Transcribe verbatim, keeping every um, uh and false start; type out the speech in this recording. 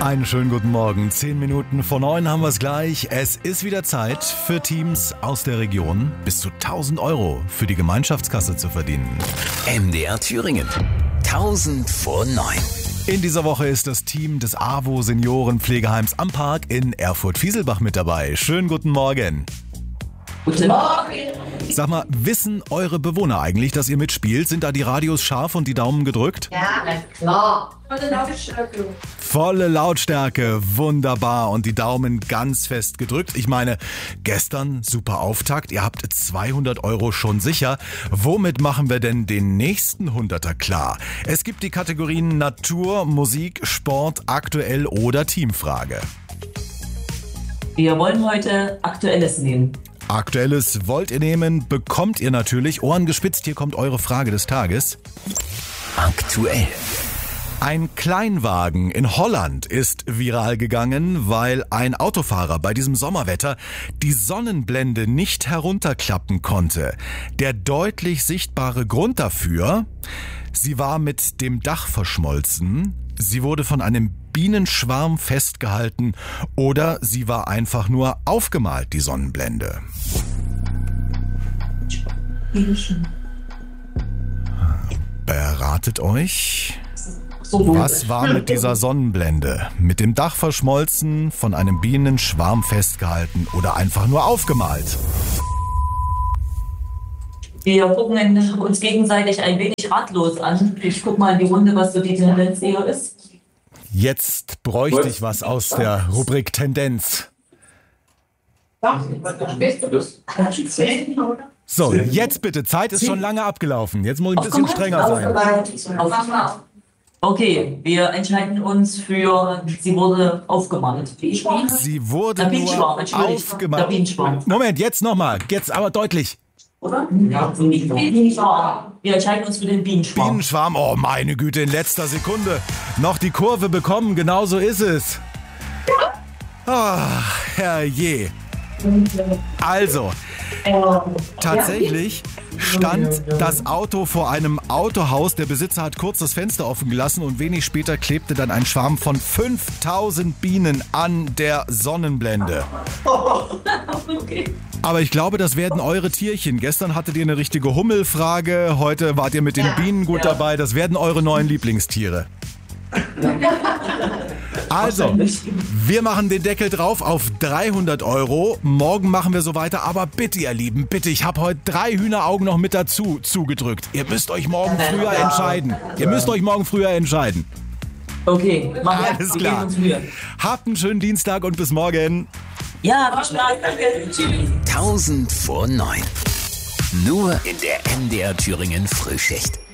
Einen schönen guten Morgen. Zehn Minuten vor neun haben wir es gleich. Es ist wieder Zeit für Teams aus der Region, bis zu tausend Euro für die Gemeinschaftskasse zu verdienen. M D R Thüringen. tausend vor neun. In dieser Woche ist das Team des AWO Seniorenpflegeheims am Park in Erfurt-Fieselbach mit dabei. Schönen guten Morgen. Guten Morgen. Sag mal, wissen eure Bewohner eigentlich, dass ihr mitspielt? Sind da die Radios scharf und die Daumen gedrückt? Ja, klar. Volle Lautstärke. Volle Lautstärke, wunderbar. Und die Daumen ganz fest gedrückt. Ich meine, gestern super Auftakt. Ihr habt zweihundert Euro schon sicher. Womit machen wir denn den nächsten Hunderter klar? Es gibt die Kategorien Natur, Musik, Sport, Aktuell oder Teamfrage. Wir wollen heute Aktuelles nehmen. Aktuelles wollt ihr nehmen, bekommt ihr natürlich. Ohren gespitzt, hier kommt eure Frage des Tages. Aktuell. Ein Kleinwagen in Holland ist viral gegangen, weil ein Autofahrer bei diesem Sommerwetter die Sonnenblende nicht herunterklappen konnte. Der deutlich sichtbare Grund dafür: sie war mit dem Dach verschmolzen, sie wurde von einem Bienenschwarm festgehalten oder sie war einfach nur aufgemalt, die Sonnenblende. Beratet euch. Was war mit dieser Sonnenblende? Mit dem Dach verschmolzen, von einem Bienenschwarm festgehalten oder einfach nur aufgemalt? Wir gucken uns gegenseitig ein wenig ratlos an. Ich guck mal in die Runde, was so die Tendenz eher ist. Jetzt bräuchte ich was aus der Rubrik Tendenz. So, jetzt bitte. Zeit ist schon lange abgelaufen. Jetzt muss ich ein bisschen strenger sein. Okay, wir entscheiden uns für, sie wurde aufgemalt. Sie wurde Der nur Bienenschwarm, Entschuldigung. Der aufgemalt. Bienenschwarm. Moment, jetzt nochmal. Jetzt aber deutlich. Oder? Ja, Bienenschwarm. Wir entscheiden uns für den Bienenschwarm. Bienenschwarm, oh meine Güte, in letzter Sekunde noch die Kurve bekommen, genau so ist es. Ach, herrje. Also, tatsächlich stand das Auto vor einem Autohaus. Der Besitzer hat kurz das Fenster offen gelassen und wenig später klebte dann ein Schwarm von fünftausend Bienen an der Sonnenblende. Okay. Aber ich glaube, das werden eure Tierchen. Gestern hattet ihr eine richtige Hummelfrage, heute wart ihr mit den Bienen gut dabei. Das werden eure neuen Lieblingstiere. Also, wir machen den Deckel drauf auf dreihundert Euro. Morgen machen wir so weiter. Aber bitte, ihr Lieben, bitte, ich habe heute drei Hühneraugen noch mit dazu zugedrückt. Ihr müsst euch morgen früher entscheiden. Ihr müsst euch morgen früher entscheiden. Okay, machen wir. Alles Wir klar. geben uns Mühe. Habt einen schönen Dienstag und bis morgen. Ja, viel Spaß. Danke. Tschüss. tausend vor neun. Nur in der M D R Thüringen Frühschicht.